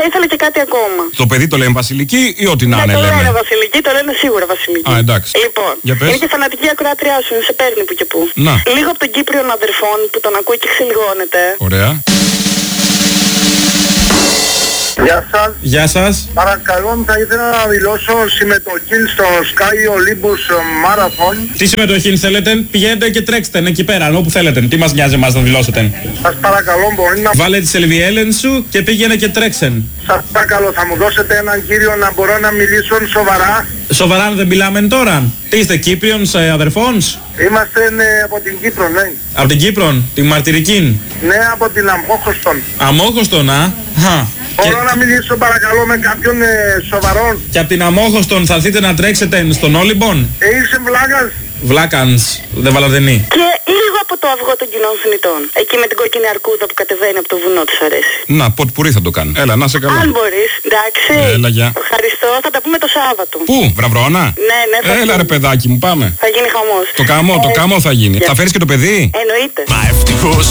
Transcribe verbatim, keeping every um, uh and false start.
θα ήθελα και κάτι ακόμα. Το παιδί το λένε Βασιλική ή ό,τι να είναι, λέμε. λέμε. Δεν είναι Βασιλική, το λένε σίγουρα Βασιλική. Α, εντάξει. Λοιπόν, είναι και φανατική ακροάτριά σου, σε παίρνει που και που. Να. Λίγο από τον Κύπριον αδερφών που τον ακούει και ξυλιγώνεται. Ωραία. Γεια σας. Γεια σας. Παρακαλώ, θα ήθελα να δηλώσω συμμετοχή στο Sky Olympus Marathon. Τι συμμετοχή θέλετε, πηγαίνετε και τρέξτε εκεί πέρα, όπου θέλετε. Τι μας νοιάζει εμάς να δηλώσετε. Σας παρακαλώ, μπορεί να... Βάλε τη σελβιέλεν σου και πήγαινε και τρέξεν. Σας παρακαλώ, θα μου δώσετε έναν κύριο να μπορώ να μιλήσω σοβαρά. Σοβαρά δεν μιλάμε τώρα. Τι είστε, Κύπριον αδερφών? Είμαστε ναι, από την Κύπρο, ναι. Από την Κύπρο, την μαρτυρική. Ναι, από την Αμόχωστον. Αμόχωστον, α. Μπορώ και... να μιλήσω παρακαλώ με κάποιον ε, σοβαρόν. Και από την Αμόχωστον θα έρθετε να τρέξετε στον Όλυμπον. Ε, είσαι βλάκας. Βλάκανς, δεν βαλαδενή. Και λίγο από το αυγό των κοινών θνητών. Εκεί με την κόκκινη αρκούδα που κατεβαίνει από το βουνό, της αρέσει. Να, πότε πουρί θα το κάνω. Έλα, να σε καλά. Αν μπορείς, εντάξει. Έλα, γεια. Ευχαριστώ, θα τα πούμε το Σάββατο. Πού, Βραβρώνα? Ναι, ναι, θα Έλα ρε παιδάκι μου, πάμε. Θα γίνει χαμός. Το καμό, το καμό θα γίνει. Θα φέρεις και το παιδί? Εννοείται. Μα ευτυχώς